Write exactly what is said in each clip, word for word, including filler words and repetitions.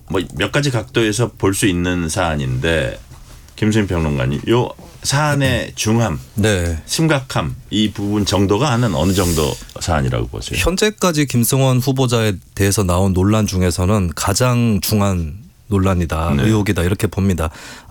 뭐 몇 가지 각도에서 볼 수 있는 사안인데 김수민 평론가님, 요 사안의 중함, 네. 심각함 이 부분 정도가 하는 어느 정도 사안이라고 보세요? 현재까지 김승원 후보자에 대해서 나온 논란 중에서는 가장 중한 논란이다, 네. 의혹이다 이렇게 봅니다.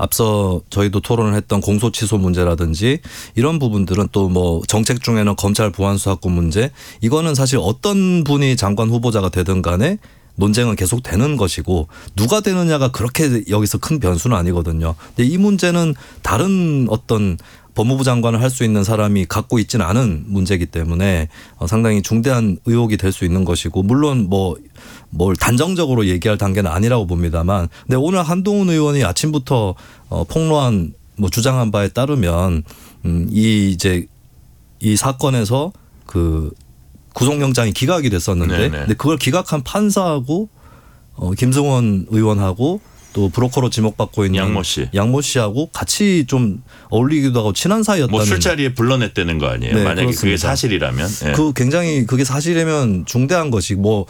앞서 저희도 토론을 했던 공소취소 문제라든지 이런 부분들은 또 뭐 정책 중에는 검찰 보안수사권 문제, 이거는 사실 어떤 분이 장관 후보자가 되든 간에 논쟁은 계속 되는 것이고 누가 되느냐가 그렇게 여기서 큰 변수는 아니거든요. 근데 이 문제는 다른 어떤 법무부 장관을 할 수 있는 사람이 갖고 있지는 않은 문제이기 때문에 상당히 중대한 의혹이 될 수 있는 것이고, 물론 뭐 뭘 단정적으로 얘기할 단계는 아니라고 봅니다만, 근데 오늘 한동훈 의원이 아침부터 폭로한 뭐 주장한 바에 따르면 음, 이 이제 이 사건에서 그 구속영장이 기각이 됐었는데, 네네. 근데 그걸 기각한 판사하고 어, 김승원 의원하고 또 브로커로 지목받고 있는 양모 씨, 양모 씨하고 같이 좀 어울리기도 하고 친한 사이였다는. 뭐 술자리에 불러냈다는 거 아니에요? 네, 만약에 그렇습니다. 그게 사실이라면. 네. 그 굉장히 그게 사실이면 중대한 것이 뭐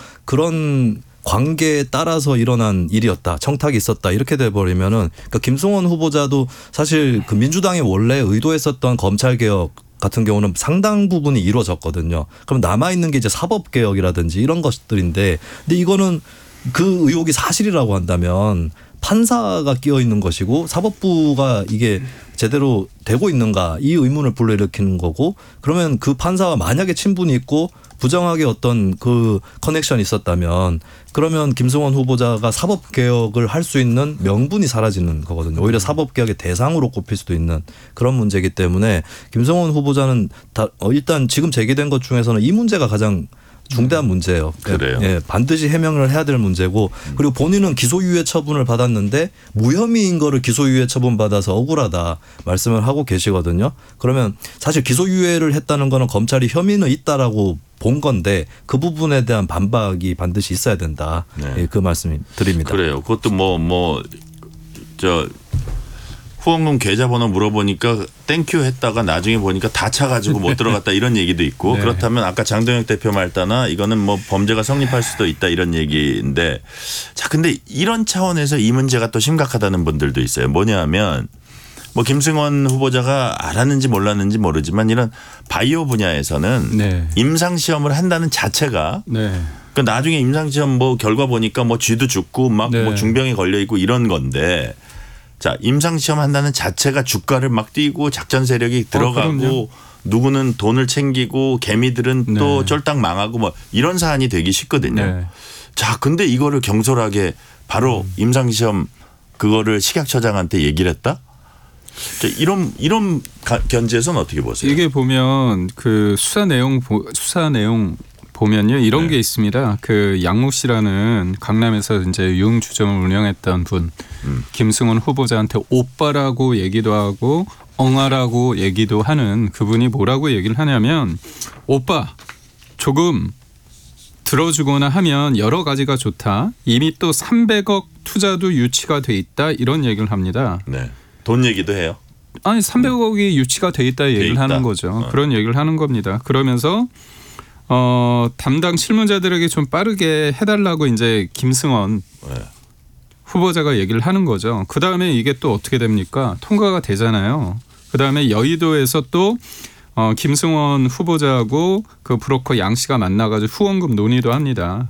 그런 관계에 따라서 일어난 일이었다, 청탁이 있었다 이렇게 돼버리면은, 그러니까 김승원 후보자도 사실 그 민주당이 원래 의도했었던 검찰 개혁 같은 경우는 상당 부분이 이루어졌거든요. 그럼 남아있는 게 이제 사법개혁이라든지 이런 것들인데, 근데 이거는 그 의혹이 사실이라고 한다면 판사가 끼어 있는 것이고 사법부가 이게 제대로 되고 있는가 이 의문을 불러일으키는 거고, 그러면 그 판사와 만약에 친분이 있고 부정하게 어떤 그 커넥션이 있었다면 그러면 김승원 후보자가 사법개혁을 할 수 있는 명분이 사라지는 거거든요. 오히려 사법개혁의 대상으로 꼽힐 수도 있는 그런 문제이기 때문에 김승원 후보자는 다 일단 지금 제기된 것 중에서는 이 문제가 가장 중대한 문제예요. 그래요. 예, 반드시 해명을 해야 될 문제고, 그리고 본인은 기소유예 처분을 받았는데 무혐의인 거를 기소유예 처분 받아서 억울하다 말씀을 하고 계시거든요. 그러면 사실 기소유예를 했다는 거는 검찰이 혐의는 있다라고 본 건데 그 부분에 대한 반박이 반드시 있어야 된다. 네. 예, 그 말씀 드립니다. 그래요. 그것도 뭐 뭐 저 후원금 계좌번호 물어보니까 땡큐 했다가 나중에 보니까 다 차가지고 못 들어갔다 이런 얘기도 있고, 네. 그렇다면 아까 장동혁 대표 말 따나 이거는 뭐 범죄가 성립할 수도 있다 이런 얘기인데, 자 근데 이런 차원에서 이 문제가 또 심각하다는 분들도 있어요. 뭐냐면 뭐 김승원 후보자가 알았는지 몰랐는지 모르지만 이런 바이오 분야에서는 네. 임상시험을 한다는 자체가 네. 그 나중에 임상시험 뭐 결과 보니까 뭐 쥐도 죽고 막 뭐 네. 중병에 걸려 있고 이런 건데, 자 임상시험 한다는 자체가 주가를 막 띄고 작전 세력이 들어가고 어, 누구는 돈을 챙기고 개미들은 네. 또 쫄딱 망하고 뭐 이런 사안이 되기 쉽거든요. 네. 자 근데 이거를 경솔하게 바로 음. 임상시험 그거를 식약처장한테 얘기를 했다? 자, 이런 이런 견지에서는 어떻게 보세요? 이게 보면 그 수사 내용 수사 내용 보면요 이런 네. 게 있습니다. 그 양모 씨라는 강남에서 이제 유흥주점을 운영했던 분, 음. 김승원 후보자한테 오빠라고 얘기도 하고 엉아라고 얘기도 하는 그분이 뭐라고 얘기를 하냐면, 오빠 조금 들어주거나 하면 여러 가지가 좋다. 이미 또 삼백억 투자도 유치가 돼 있다 이런 얘기를 합니다. 네. 돈 얘기도 해요? 아니 삼백억이 유치가 돼 있다 얘기를 있다. 하는 거죠. 어. 그런 얘기를 하는 겁니다. 그러면서 어, 담당 실무자들에게 좀 빠르게 해달라고 이제 김승원 네. 후보자가 얘기를 하는 거죠. 그다음에 이게 또 어떻게 됩니까? 통과가 되잖아요. 그다음에 여의도에서 또 어, 김승원 후보자하고 그 브로커 양 씨가 만나가지고 후원금 논의도 합니다.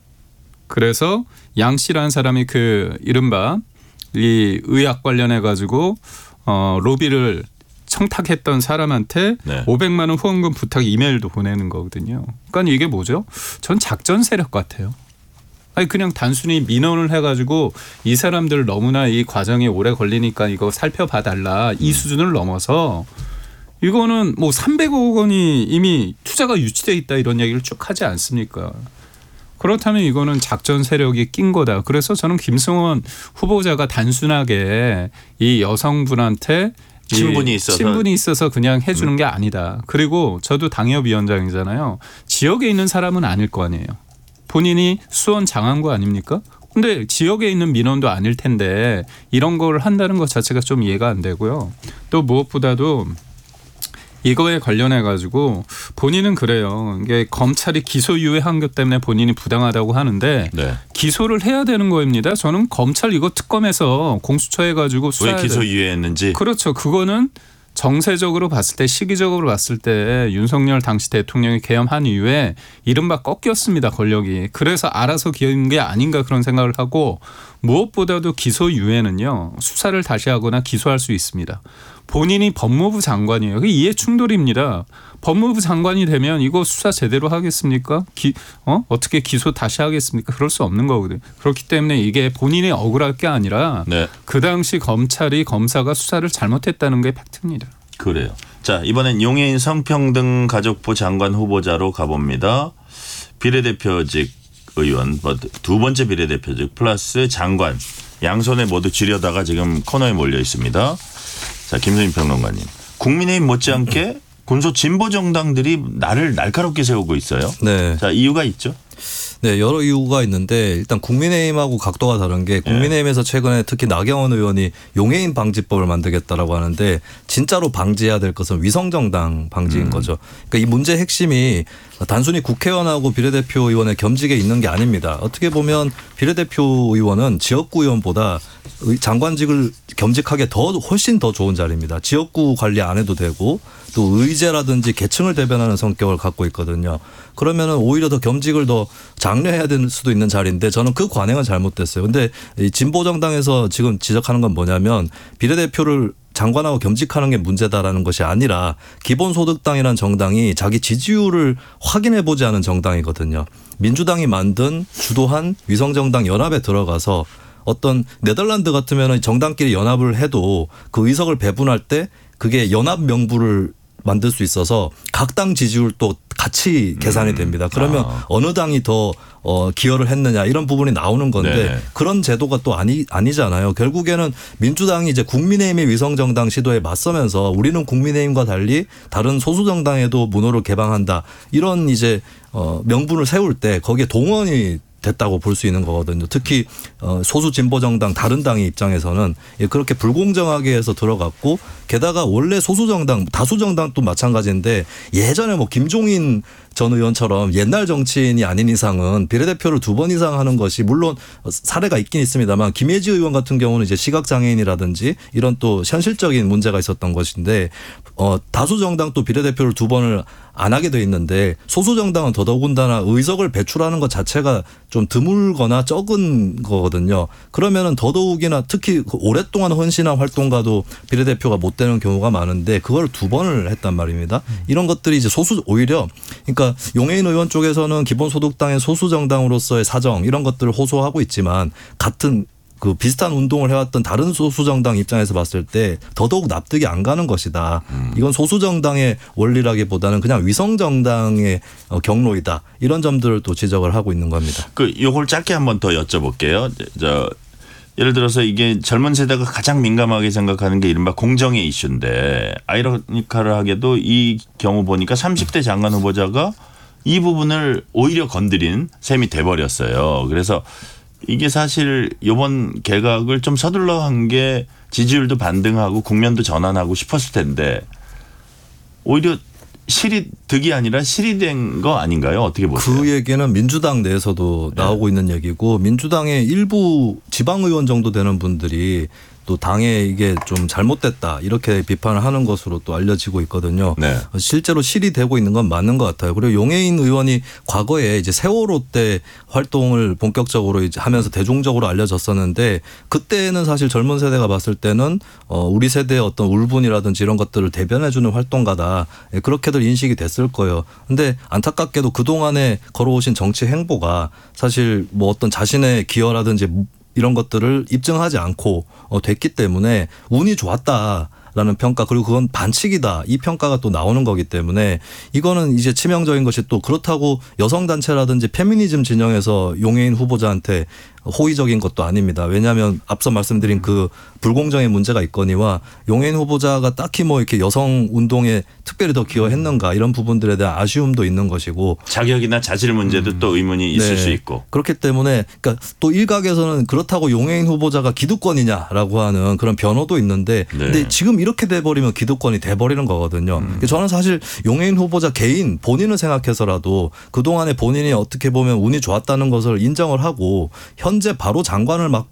그래서 양 씨라는 사람이 그 이른바 이 의학 관련해 가지고 어, 로비를 청탁했던 사람한테 네. 오백만 원 후원금 부탁 이메일도 보내는 거거든요. 그러니까 이게 뭐죠? 전 작전 세력 같아요. 아니 그냥 단순히 민원을 해가지고 이 사람들 너무나 이 과정이 오래 걸리니까 이거 살펴봐 달라 이 음. 수준을 넘어서 이거는 뭐 삼백억 원이 이미 투자가 유치돼 있다 이런 얘기를 쭉 하지 않습니까? 그렇다면 이거는 작전 세력이 낀 거다. 그래서 저는 김승원 후보자가 단순하게 이 여성분한테 친분이 있어서 친분이 있어서 그냥 해주는 게 아니다. 그리고 저도 당협위원장이잖아요. 지역에 있는 사람은 아닐 거 아니에요. 본인이 수원 장안구 아닙니까? 근데 지역에 있는 민원도 아닐 텐데 이런 걸 한다는 것 자체가 좀 이해가 안 되고요. 또 무엇보다도 이거에 관련해 가지고 본인은 그래요. 이게 검찰이 기소유예 한 것 때문에 본인이 부당하다고 하는데 네. 기소를 해야 되는 겁니다. 저는 검찰 이거 특검에서 공수처해 가지고 수사해야 왜 기소유예했는지. 그렇죠. 그거는 정세적으로 봤을 때 시기적으로 봤을 때 윤석열 당시 대통령이 계엄한 이후에 이른바 꺾였습니다. 권력이. 그래서 알아서 기어인 게 아닌가 그런 생각을 하고 무엇보다도 기소유예는요. 수사를 다시 하거나 기소할 수 있습니다. 본인이 법무부 장관이에요. 그게 이해 충돌입니다. 법무부 장관이 되면 이거 수사 제대로 하겠습니까? 기, 어? 어떻게 기소 다시 하겠습니까? 그럴 수 없는 거거든요. 그렇기 때문에 이게 본인이 억울할 게 아니라 네. 그 당시 검찰이 검사가 수사를 잘못했다는 게 팩트입니다. 그래요. 자, 이번엔 용해인 성평등 가족부 장관 후보자로 가봅니다. 비례대표직 의원 두 번째 비례대표직 플러스 장관 양손에 모두 쥐려다가 지금 코너에 몰려 있습니다. 자, 김수민 평론가님. 국민의힘 못지않게 군소 진보 정당들이 나를 날카롭게 세우고 있어요. 네. 자, 이유가 있죠. 네, 여러 이유가 있는데 일단 국민의힘하고 각도가 다른 게 국민의힘에서 최근에 특히 나경원 의원이 용해인 방지법을 만들겠다라고 하는데 진짜로 방지해야 될 것은 위성정당 방지인 음. 거죠. 그러니까 이 문제의 핵심이 단순히 국회의원하고 비례대표 의원의 겸직에 있는 게 아닙니다. 어떻게 보면 비례대표 의원은 지역구 의원보다 장관직을 겸직하기에 더 훨씬 더 좋은 자리입니다. 지역구 관리 안 해도 되고 또 의제라든지 계층을 대변하는 성격을 갖고 있거든요. 그러면은 오히려 더 겸직을 더 장려해야 될 수도 있는 자리인데 저는 그 관행은 잘못됐어요. 근데 이 진보 정당에서 지금 지적하는 건 뭐냐면 비례대표를 장관하고 겸직하는 게 문제다라는 것이 아니라 기본소득당이라는 정당이 자기 지지율을 확인해 보지 않은 정당이거든요. 민주당이 만든 주도한 위성정당 연합에 들어가서 어떤 네덜란드 같으면 정당끼리 연합을 해도 그 의석을 배분할 때 그게 연합 명부를 만들 수 있어서 각 당 지지율도 같이 계산이 됩니다. 그러면 아. 어느 당이 더 어, 기여를 했느냐 이런 부분이 나오는 건데 네. 그런 제도가 또 아니, 아니잖아요. 결국에는 민주당이 이제 국민의힘의 위성정당 시도에 맞서면서 우리는 국민의힘과 달리 다른 소수정당에도 문호를 개방한다. 이런 이제 어, 명분을 세울 때 거기에 동원이 됐다고 볼 수 있는 거거든요. 특히 소수 진보 정당 다른 당의 입장에서는 그렇게 불공정하게 해서 들어갔고 게다가 원래 소수 정당 다수 정당도 마찬가지인데 예전에 뭐 김종인 전 의원처럼 옛날 정치인이 아닌 이상은 비례대표를 두 번 이상 하는 것이 물론 사례가 있긴 있습니다만 김혜지 의원 같은 경우는 이제 시각장애인이라든지 이런 또 현실적인 문제가 있었던 것인데 어, 다수 정당 또 비례대표를 두 번을 안 하게 돼 있는데 소수 정당은 더더군다나 의석을 배출하는 것 자체가 좀 드물거나 적은 거거든요. 그러면은 더더욱이나 특히 오랫동안 헌신한 활동가도 비례대표가 못 되는 경우가 많은데 그걸 두 번을 했단 말입니다. 이런 것들이 이제 소수 오히려 그러니까 용해인 의원 쪽에서는 기본소득당의 소수 정당으로서의 사정 이런 것들을 호소하고 있지만 같은 그 비슷한 운동을 해왔던 다른 소수정당 입장에서 봤을 때 더더욱 납득이 안 가는 것이다. 이건 소수정당의 원리라기보다는 그냥 위성정당의 경로이다. 이런 점들을 또 지적을 하고 있는 겁니다. 그 이걸 짧게 한번 더 여쭤볼게요. 저 예를 들어서 이게 젊은 세대가 가장 민감하게 생각하는 게 이른바 공정의 이슈인데 아이러니컬하게도 이 경우 보니까 삼십 대 장관 후보자가 이 부분을 오히려 건드린 셈이 돼버렸어요. 그래서 이게 사실 이번 개각을 좀 서둘러 한 게 지지율도 반등하고 국면도 전환하고 싶었을 텐데 오히려 실이 득이 아니라 실이 된 거 아닌가요? 어떻게 보세요? 그 얘기는 민주당 내에서도 나오고 네. 있는 얘기고 민주당의 일부 지방의원 정도 되는 분들이 또 당에 이게 좀 잘못됐다 이렇게 비판을 하는 것으로 또 알려지고 있거든요. 네. 실제로 실이 되고 있는 건 맞는 것 같아요. 그리고 용해인 의원이 과거에 이제 세월호 때 활동을 본격적으로 이제 하면서 대중적으로 알려졌었는데 그때는 사실 젊은 세대가 봤을 때는 어 우리 세대의 어떤 울분이라든지 이런 것들을 대변해주는 활동가다 그렇게들 인식이 됐을 거예요. 근데 안타깝게도 그 동안에 걸어오신 정치 행보가 사실 뭐 어떤 자신의 기여라든지 이런 것들을 입증하지 않고 됐기 때문에 운이 좋았다라는 평가 그리고 그건 반칙이다 이 평가가 또 나오는 거기 때문에 이거는 이제 치명적인 것이 또 그렇다고 여성단체라든지 페미니즘 진영에서 용해인 후보자한테 호의적인 것도 아닙니다. 왜냐하면 앞서 말씀드린 그 불공정의 문제가 있거니와 용해인 후보자가 딱히 뭐 이렇게 여성 운동에 특별히 더 기여했는가 이런 부분들에 대한 아쉬움도 있는 것이고 자격이나 자질 문제도 음. 또 의문이 있을 네. 수 있고 그렇기 때문에 그러니까 또 일각에서는 그렇다고 용해인 후보자가 기득권이냐라고 하는 그런 변호도 있는데 네. 근데 지금 이렇게 돼버리면 기득권이 돼버리는 거거든요. 음. 저는 사실 용해인 후보자 개인 본인을 생각해서라도 그동안에 본인이 어떻게 보면 운이 좋았다는 것을 인정을 하고 현재 바로 장관을 맡고